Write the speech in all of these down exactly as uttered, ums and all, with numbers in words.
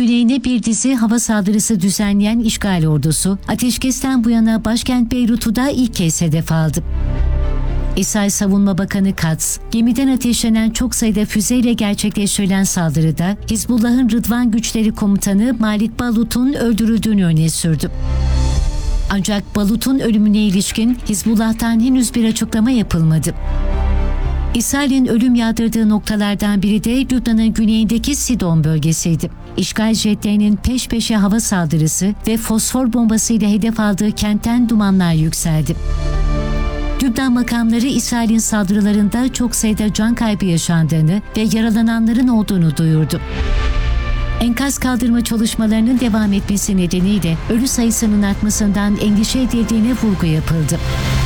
güneyine bir dizi hava saldırısı düzenleyen işgal ordusu, ateşkesten bu yana başkent Beyrut'u da ilk kez hedef aldı. İsrail Savunma Bakanı Katz, gemiden ateşlenen çok sayıda füzeyle gerçekleştirilen saldırıda Hizbullah'ın Rıdvan Güçleri Komutanı Malik Balut'un öldürüldüğünü öne sürdü. Ancak Balut'un ölümüne ilişkin Hizbullah'tan henüz bir açıklama yapılmadı. İsrail'in ölüm yağdırdığı noktalardan biri de Lübnan'ın güneyindeki Sidon bölgesiydi. İşgal jetlerinin peş peşe hava saldırısı ve fosfor bombasıyla hedef aldığı kentten dumanlar yükseldi. Lübnan makamları İsrail'in saldırılarında çok sayıda can kaybı yaşandığını ve yaralananların olduğunu duyurdu. Enkaz kaldırma çalışmalarının devam etmesi nedeniyle ölü sayısının artmasından endişe edildiğine vurgu yapıldı.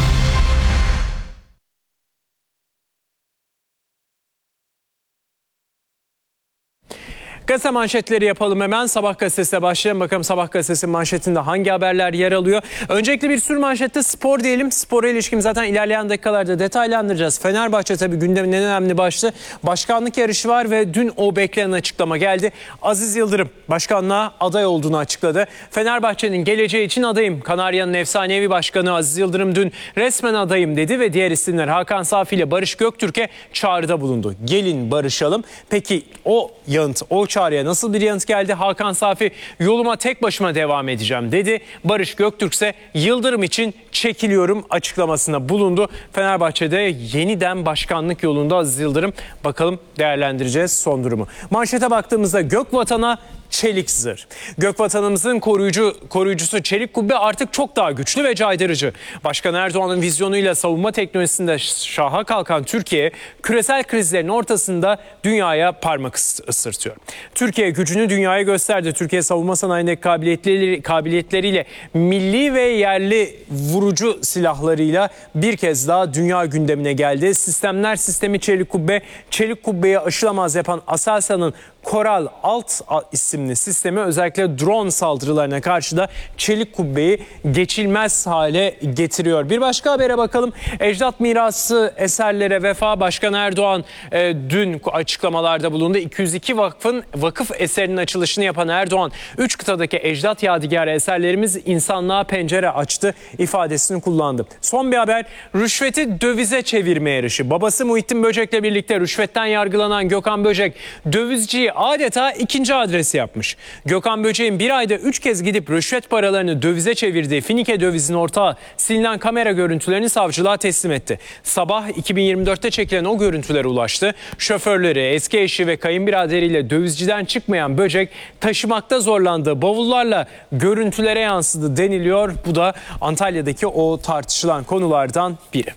Gazete manşetleri yapalım hemen. Sabah gazetesiyle başlayalım. Bakalım Sabah gazetesinin manşetinde hangi haberler yer alıyor. Öncelikle bir sürü manşette spor diyelim. Spora ilişkin zaten ilerleyen dakikalarda detaylandıracağız. Fenerbahçe tabii gündemin en önemli başlığı. Başkanlık yarışı var ve dün o beklenen açıklama geldi. Aziz Yıldırım başkanlığa aday olduğunu açıkladı. Fenerbahçe'nin geleceği için adayım. Kanarya'nın efsanevi başkanı Aziz Yıldırım dün resmen adayım dedi ve diğer isimler Hakan Safi ile Barış Göktürk'e çağrıda bulundu. Gelin barışalım. Peki o yanıt, o çağrıya nasıl bir yanıt geldi? Hakan Safi yoluma tek başıma devam edeceğim dedi. Barış Göktürk ise Yıldırım için çekiliyorum açıklamasında bulundu. Fenerbahçe'de yeniden başkanlık yolunda Aziz Yıldırım. Bakalım değerlendireceğiz son durumu. Manşete baktığımızda Gökvatan'a çelik zırh. Gökvatanımızın koruyucu, koruyucusu çelik kubbe artık çok daha güçlü ve caydırıcı. Başkan Erdoğan'ın vizyonuyla savunma teknolojisinde şaha kalkan Türkiye, küresel krizlerin ortasında dünyaya parmak ısırtıyor. Türkiye gücünü dünyaya gösterdi. Türkiye savunma sanayindeki kabiliyetleri, kabiliyetleriyle milli ve yerli vurucu silahlarıyla bir kez daha dünya gündemine geldi. Sistemler sistemi çelik kubbe, çelik kubbeyi aşılamaz yapan Aselsan'ın Koral Alt isimli sistemi özellikle drone saldırılarına karşı da çelik kubbeyi geçilmez hale getiriyor. Bir başka habere bakalım. Ecdat mirası eserlere vefa. Başkan Erdoğan e, dün açıklamalarda bulundu. iki yüz iki vakfın vakıf eserinin açılışını yapan Erdoğan, üç kıtadaki ecdat yadigarı eserlerimiz insanlığa pencere açtı ifadesini kullandı. Son bir haber. Rüşveti dövize çevirme yarışı. Babası Muhittin Böcek'le birlikte rüşvetten yargılanan Gökhan Böcek dövizciyi adeta ikinci adresi yapmış. Gökhan Böcek'in bir ayda üç kez gidip rüşvet paralarını dövize çevirdiği Finike dövizin ortağı silinen kamera görüntülerini savcılığa teslim etti. Sabah iki bin yirmi dörtte çekilen o görüntülere ulaştı. Şoförleri, eski eşi ve kayınbiraderiyle dövizciden çıkmayan Böcek taşımakta zorlandığı bavullarla görüntülere yansıdı deniliyor. Bu da Antalya'daki o tartışılan konulardan biri.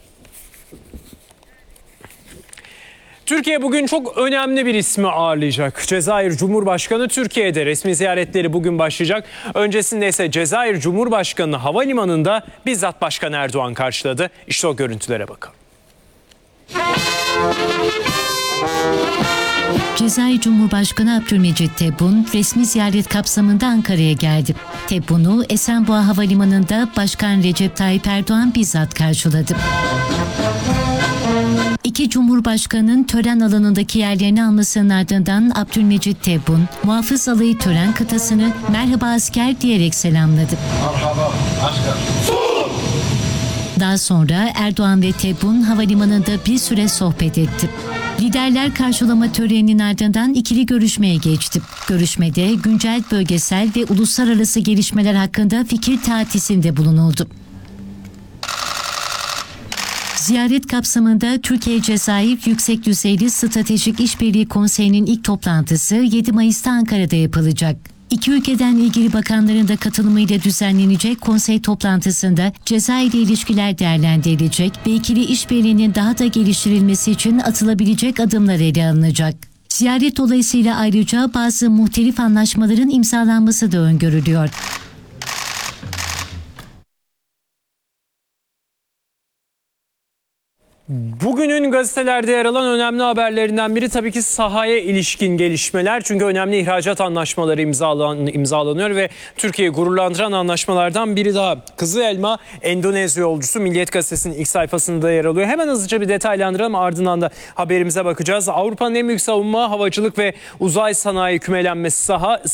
Türkiye bugün çok önemli bir ismi ağırlayacak. Cezayir Cumhurbaşkanı Türkiye'de resmi ziyaretleri bugün başlayacak. Öncesinde ise Cezayir Cumhurbaşkanı havalimanında bizzat Başkan Erdoğan karşıladı. İşte o görüntülere bakalım. Cezayir Cumhurbaşkanı Abdülmecit Tebboune resmi ziyaret kapsamında Ankara'ya geldi. Tebboun'u Esenboğa Havalimanı'nda Başkan Recep Tayyip Erdoğan bizzat karşıladı. İki Cumhurbaşkanı'nın tören alanındaki yerlerini almasının ardından Abdülmecit Tebboune, muhafız alayı tören kıtasını "Merhaba asker" diyerek selamladı. Merhaba asker. Daha sonra Erdoğan ve Tebboune havalimanında bir süre sohbet etti. Liderler karşılama töreninin ardından ikili görüşmeye geçti. Görüşmede güncel bölgesel ve uluslararası gelişmeler hakkında fikir tatisinde bulunuldu. Ziyaret kapsamında Türkiye-Cezayir Yüksek Düzeyli Stratejik İşbirliği Konseyi'nin ilk toplantısı yedi Mayıs'ta Ankara'da yapılacak. İki ülkeden ilgili bakanların da katılımıyla düzenlenecek konsey toplantısında Cezayir ile ilişkiler değerlendirilecek ve ikili işbirliğinin daha da geliştirilmesi için atılabilecek adımlar ele alınacak. Ziyaret dolayısıyla ayrıca bazı muhtelif anlaşmaların imzalanması da öngörülüyor. Bugünün gazetelerde yer alan önemli haberlerinden biri tabii ki sahaya ilişkin gelişmeler. Çünkü önemli ihracat anlaşmaları imzalan, imzalanıyor ve Türkiye'yi gururlandıran anlaşmalardan biri daha. Kızıl Elma Endonezya yolcusu Milliyet Gazetesi'nin ilk sayfasında yer alıyor. Hemen hızlıca bir detaylandıralım, ardından da haberimize bakacağız. Avrupa'nın en büyük savunma, havacılık ve uzay sanayi kümelenmesi saha